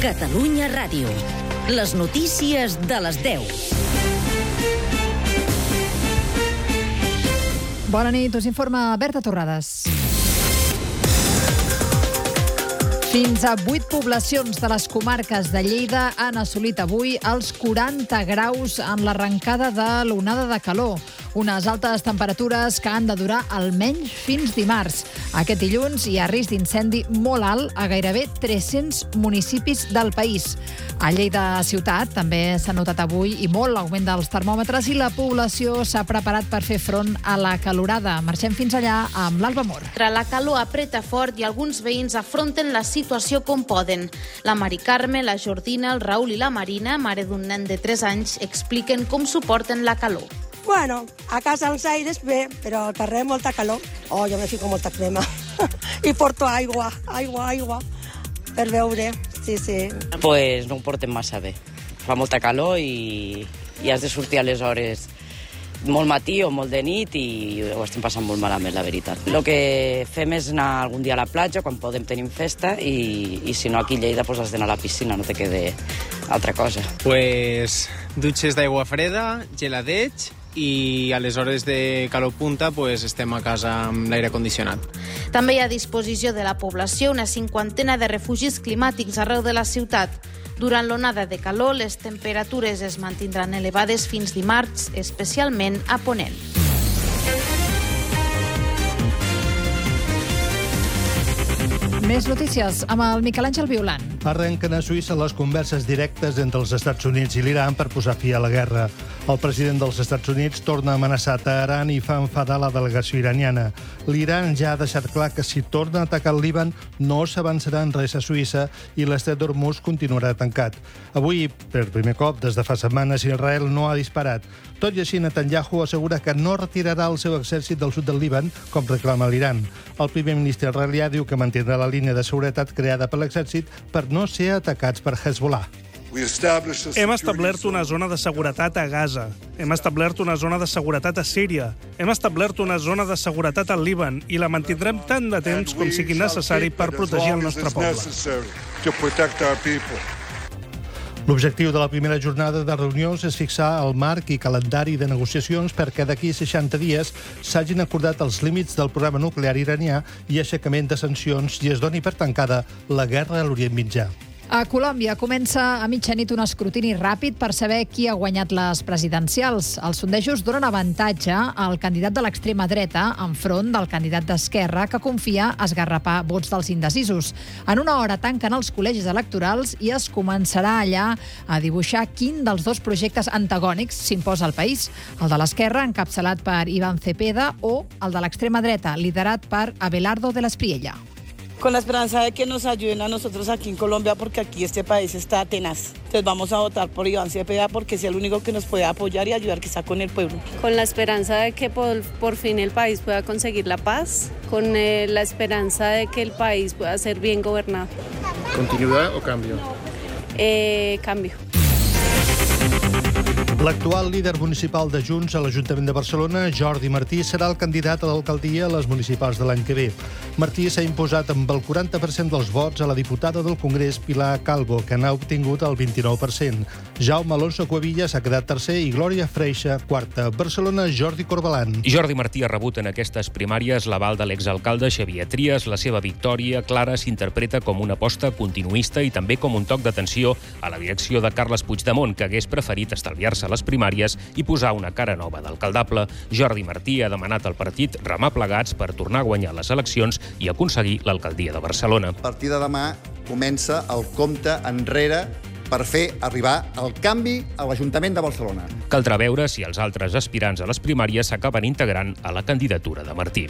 Catalunya Ràdio. Les notícies de les 10. Bona nit, us informa Berta Torrades. Fins a 8 poblacions de les comarques de Lleida han assolit avui els 40 graus en l'arrencada de l'onada de calor. Unes altes temperatures que han de durar almenys fins dimarts. Aquest dilluns hi ha risc d'incendi molt alt a gairebé 300 municipis del país. A Lleida ciutat també s'ha notat avui i molt l'augment dels termòmetres i la població s'ha preparat per fer front a la calorada. Marxem fins allà amb l'Alba Mor. La calor apreta fort i alguns veïns afronten la situació com poden. La Mari Carme, la Jordina, el Raül i la Marina, mare d'un nen de 3 anys, expliquen com suporten la calor. Bueno, a casa els aires bé, però al carrer molta calor. Oh, jo me fico molta crema. I porto aigua, per beure, sí. Pues no ho portem massa bé. Fa molta calor i has de sortir a les hores molt matí o molt de nit i ho estem passant molt malament, la veritat. El que fem és anar algun dia a la platja, quan podem tenim festa, i si no aquí a Lleida pues has d'anar a la piscina, no te quede altra cosa. Pues dutxes d'aigua freda, geladeig, i a les hores de calor punta pues estem a casa amb l'aire condicionat. També hi ha a disposició de la població una 50ena de refugis climàtics arreu de la ciutat. Durant l'onada de calor, les temperatures es mantindran elevades fins dimarts, especialment a Ponent. Més notícies amb el Miquel Àngel Violant. Arrenquen a Suïssa les converses directes entre els Estats Units i l'Iran per posar fi a la guerra. El president dels Estats Units torna a amenaçar Teheran i fa enfadar la delegació iraniana. L'Iran ja ha deixat clar que si torna a atacar el Líban no s'avançarà en res a Suïssa i l'estret d'Hormuz continuarà tancat. Avui, per primer cop des de fa setmanes, Israel no ha disparat. Tot i així, Netanyahu assegura que no retirarà el seu exèrcit del sud del Líban, com reclama l'Iran. El primer ministre israelià diu que mantindrà la línia de seguretat creada per l'exèrcit per no ser atacats per Hezbollah. Hem establert una zona de seguretat a Gaza. Hem establert una zona de seguretat a Síria. Hem establert una zona de seguretat al Líban i la mantindrem tant de temps com sigui necessari per protegir el nostre poble. L'objectiu de la primera jornada de reunions és fixar el marc i calendari de negociacions perquè d'aquí 60 dies s'hagin acordat els límits del programa nuclear iranià i aixecament de sancions i es doni per tancada la guerra a l'Orient Mitjà. A Colòmbia comença a mitjanit un escrutini ràpid per saber qui ha guanyat les presidencials. Els sondejos donen avantatge al candidat de l'extrema dreta enfront del candidat d'Esquerra que confia a esgarrapar vots dels indecisos. En una hora tanquen els col·legis electorals i es començarà allà a dibuixar quin dels dos projectes antagònics s'imposa al país. El de l'Esquerra, encapçalat per Iván Cepeda, o el de l'extrema dreta, liderat per Abelardo de la Espriella. Con la esperanza de que nos ayuden a nosotros aquí en Colombia, porque aquí este país está tenaz. Entonces vamos a votar por Iván Cepeda porque es el único que nos puede apoyar y ayudar que está con el pueblo. Con la esperanza de que por fin el país pueda conseguir la paz, con la esperanza de que el país pueda ser bien gobernado. ¿Continuidad o cambio? Cambio. L'actual líder municipal de Junts a l'Ajuntament de Barcelona, Jordi Martí, serà el candidat a l'alcaldia a les municipals de l'any que ve. Martí s'ha imposat amb el 40% dels vots a la diputada del Congrés, Pilar Calvo, que n'ha obtingut el 29%. Jaume Alonso Cuevilla s'ha quedat tercer i Glòria Freixa, quarta. Barcelona, Jordi Corbalan. Jordi Martí ha rebut en aquestes primàries l'aval de l'exalcalde Xavier Trias. La seva victòria clara s'interpreta com una aposta continuista i també com un toc d'atenció a la direcció de Carles Puigdemont, que hagués preferit estalviar-se les primàries i posar una cara nova d'alcaldable. Jordi Martí ha demanat al partit remar plegats per tornar a guanyar les eleccions i aconseguir l'alcaldia de Barcelona. A partir de demà comença el compte enrere per fer arribar el canvi a l'Ajuntament de Barcelona. Caldrà veure si els altres aspirants a les primàries s'acaben integrant a la candidatura de Martí.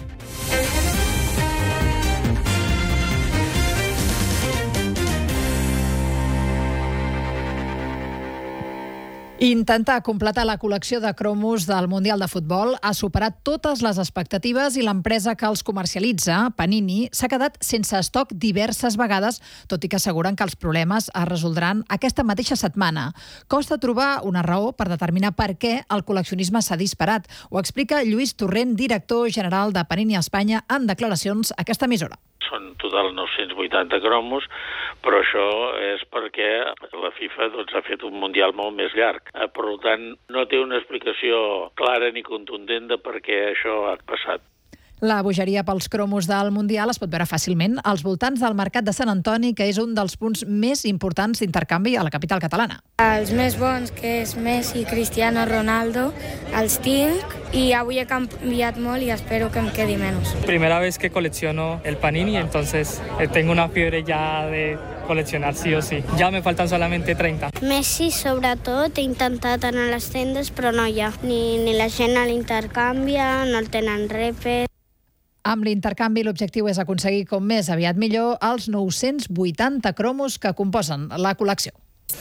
Intentar completar la col·lecció de cromos del Mundial de Futbol ha superat totes les expectatives i l'empresa que els comercialitza, Panini, s'ha quedat sense estoc diverses vegades, tot i que asseguren que els problemes es resoldran aquesta mateixa setmana. Costa trobar una raó per determinar per què el col·leccionisme s'ha disparat. Ho explica Lluís Torrent, director general de Panini Espanya, en declaracions a aquesta emissora. Són total 980 cromos, Però això és perquè la FIFA ha fet un Mundial molt més llarg. Per tant, no té una explicació clara ni contundent de per què això ha passat. La bogeria pels cromos del Mundial es pot veure fàcilment als voltants del Mercat de Sant Antoni, que és un dels punts més importants d'intercanvi a la capital catalana. Els més bons, que és Messi, Cristiano Ronaldo, els tinc y avui he canviat molt y espero que em quedi menos. Primera vez que colecciono el Panini, entonces tengo una fiebre ya de coleccionar sí o sí. Ya me faltan solamente 30. Messi, sobretot, he intentat anar a les tendes, però no hi ha. Ni la gent l'intercanvia, no el tenen repes. Amb l'intercanvi, l'objectiu és aconseguir com més aviat millor els 980 cromos que composen la col·lecció.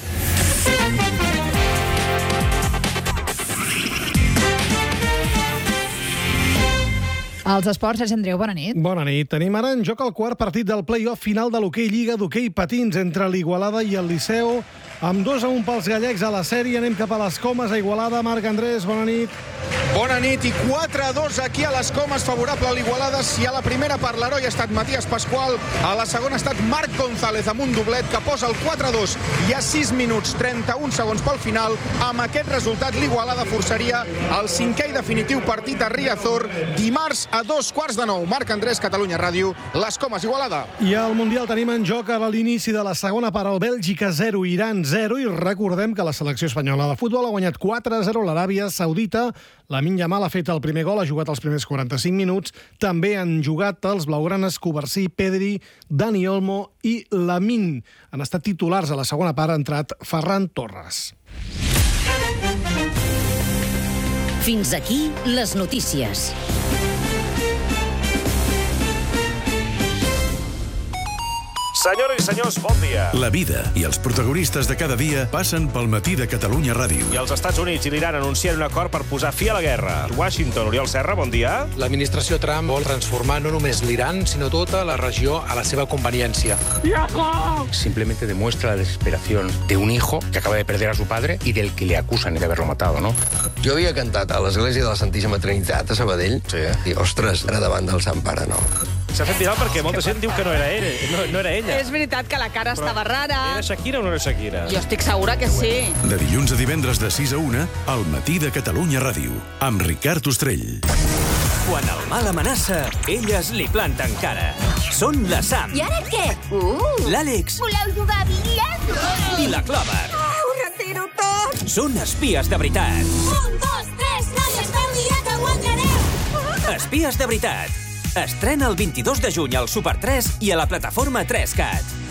Els esports, Sergi Andreu, bona nit. Bona nit. Tenim ara en joc el quart partit del play-off final de l'hoquei Lliga d'hoquei patins entre l'Igualada i el Liceu. Amb 2-1 pels gallecs a la sèrie, anem cap a les Comes, a Igualada. Marc Andrés, bona nit. Bona nit i 4-2 aquí a les Comes, favorable a l'Igualada. Si a la primera per l'heroi ha estat Matías Pascual, a la segona ha estat Marc González amb un doblet que posa el 4-2. Hi ha 6 minuts, 31 segons pel final. Amb aquest resultat, l'Igualada forçaria el 5è i definitiu partit a Riazor dimarts a 8:45. Marc Andrés, Catalunya Ràdio, les Comes, Igualada. I al Mundial tenim en joc a l'inici de la segona part el Bèlgica 0, Iran 0, i recordem que la selecció espanyola de futbol ha guanyat 4-0 l'Aràbia Saudita. Lamine Yamal ha fet el primer gol, ha jugat els primers 45 minuts. També han jugat els blaugranes Covarsí, Pedri, Dani Olmo i Lamine. Han estat titulars a la segona part, ha entrat Ferran Torres. Fins aquí les notícies. Senyores i senyors, bon dia. La vida i els protagonistes de cada dia passen pel matí de Catalunya Ràdio. I els Estats Units i l'Iran anuncien un acord per posar fi a la guerra. Washington, Oriol Serra, bon dia. L'administració Trump vol transformar no només l'Iran, sinó tota la regió a la seva conveniència. Simplemente demuestra la desesperación de un hijo que acaba de perder a su padre y del que le acusan de haberlo matado, ¿no? Jo havia cantat a l'església de la Santíssima Trinitat a Sabadell, i, ostres, era davant del Sant Pare Nou. S'ha fet viral perquè molta gent diu que no era ell, no era ella. És veritat que la cara estava rara. Era Shakira o no era Shakira? Jo estic segura que sí. De dilluns a divendres de 6 a 1, al matí de Catalunya Ràdio, amb Ricard Ostrell. Quan el mal amenaça, elles li planten cara. Són la Sam. I ara què? L'Àlex. Voleu jugar a bitlles? I la Clover. Ho retiro tot. Són espies de veritat. 1, 2, 3, noies, feu dia que guanyareu. Espies de veritat. Estrena el 22 de juny al Super 3 i a la plataforma 3CAT.